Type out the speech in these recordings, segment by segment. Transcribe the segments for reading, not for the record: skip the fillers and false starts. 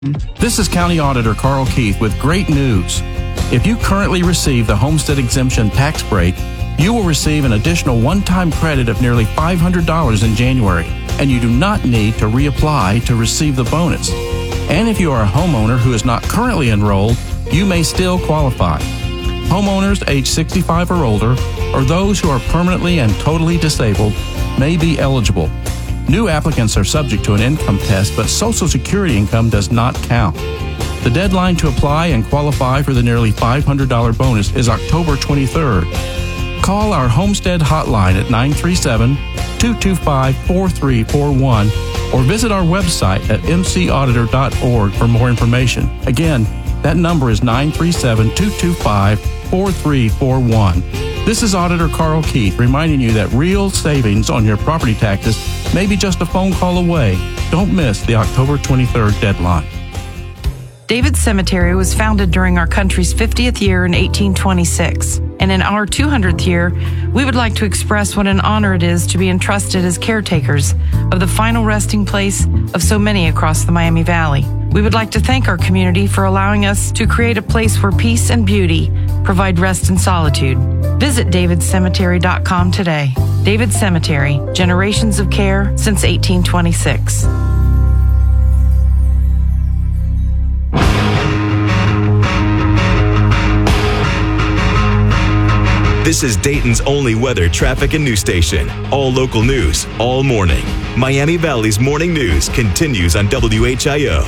This is County Auditor Carl Keith with great news. If you currently receive the Homestead Exemption tax break, you will receive an additional one-time credit of nearly $500 in January, and you do not need to reapply to receive the bonus. And if you are a homeowner who is not currently enrolled, you may still qualify. Homeowners age 65 or older, or those who are permanently and totally disabled, may be eligible. New applicants are subject to an income test, but Social Security income does not count. The deadline to apply and qualify for the nearly $500 bonus is October 23rd. Call our Homestead hotline at 937-225-4341 or visit our website at mcauditor.org for more information. Again, that number is 937-225-4341. This is Auditor Carl Keith reminding you that real savings on your property taxes may be just a phone call away. Don't miss the October 23rd deadline. David Cemetery was founded during our country's 50th year in 1826. And in our 200th year, we would like to express what an honor it is to be entrusted as caretakers of the final resting place of so many across the Miami Valley. We would like to thank our community for allowing us to create a place where peace and beauty provide rest and solitude. Visit davidcemetery.com today. David Cemetery, generations of care since 1826. This is Dayton's only weather, traffic, and news station. All local news, all morning. Miami Valley's morning news continues on WHIO.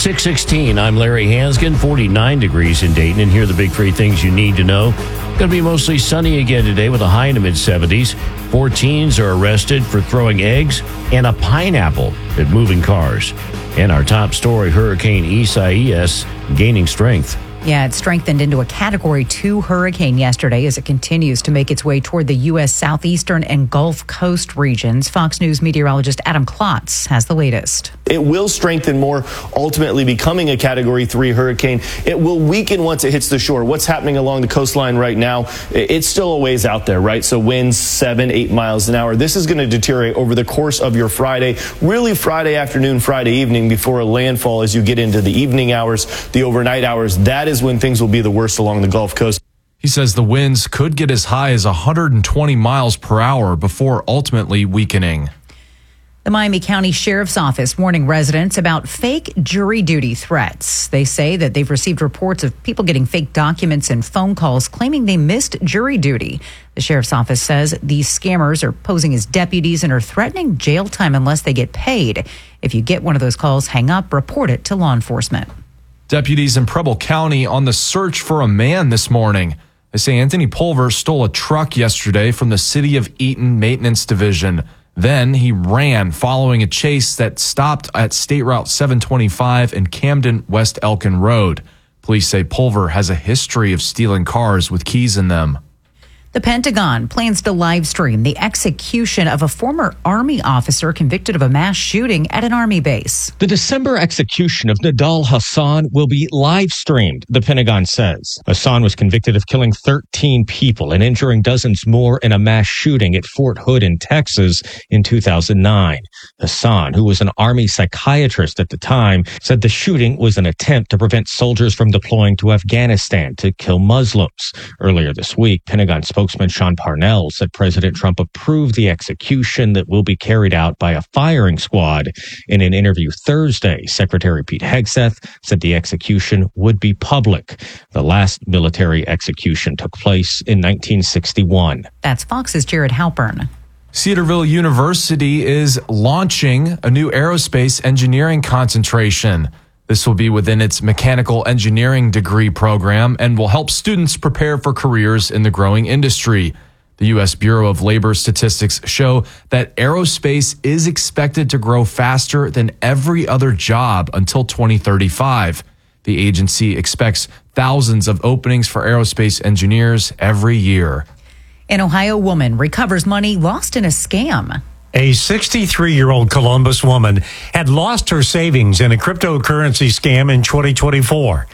6:16, I'm Larry Hanskin, 49 degrees in Dayton, and here are the big three things you need to know. Going to be mostly sunny again today with a high in the mid-70s. 4 teens are arrested for throwing eggs and a pineapple at moving cars. And our top story, Hurricane Isaias gaining strength. Yeah, it strengthened into a Category 2 hurricane yesterday as it continues to make its way toward the U.S. southeastern and Gulf Coast regions. Fox News meteorologist Adam Klotz has the latest. It will strengthen more, ultimately becoming a Category 3 hurricane. It will weaken once it hits the shore. What's happening along the coastline right now, it's still a ways out there, right? So winds 7-8 miles an hour. This is going to deteriorate over the course of your Friday, really Friday afternoon, Friday evening before a landfall as you get into the evening hours, the overnight hours. That is when things will be the worst along the Gulf Coast. He says the winds could get as high as 120 miles per hour before ultimately weakening. The Miami County Sheriff's Office warning residents about fake jury duty threats. They say that they've received reports of people getting fake documents and phone calls claiming they missed jury duty. The Sheriff's Office says these scammers are posing as deputies and are threatening jail time unless they get paid. If you get one of those calls, hang up, report it to law enforcement. Deputies in Preble County on the search for a man this morning. They say Anthony Pulver stole a truck yesterday from the City of Eaton Maintenance Division. Then he ran following a chase that stopped at State Route 725 and Camden West Elkin Road. Police say Pulver has a history of stealing cars with keys in them. The Pentagon plans to live stream the execution of a former Army officer convicted of a mass shooting at an Army base. The December execution of Nidal Hasan will be live streamed, the Pentagon says. Hasan was convicted of killing 13 people and injuring dozens more in a mass shooting at Fort Hood in Texas in 2009. Hasan, who was an Army psychiatrist at the time, said the shooting was an attempt to prevent soldiers from deploying to Afghanistan to kill Muslims. Earlier this week, Pentagon spokesman Sean Parnell said President Trump approved the execution that will be carried out by a firing squad. In an interview Thursday, Secretary Pete Hegseth said the execution would be public. The last military execution took place in 1961. That's Fox's Jared Halpern. Cedarville University is launching a new aerospace engineering concentration. This will be within its mechanical engineering degree program and will help students prepare for careers in the growing industry. The U.S. Bureau of Labor Statistics show that aerospace is expected to grow faster than every other job until 2035. The agency expects thousands of openings for aerospace engineers every year. An Ohio woman recovers money lost in a scam. A 63-year-old Columbus woman had lost her savings in a cryptocurrency scam in 2024.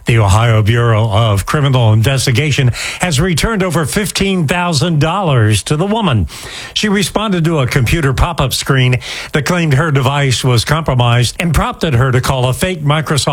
The Ohio Bureau of Criminal Investigation has returned over $15,000 to the woman. She responded to a computer pop-up screen that claimed her device was compromised and prompted her to call a fake Microsoft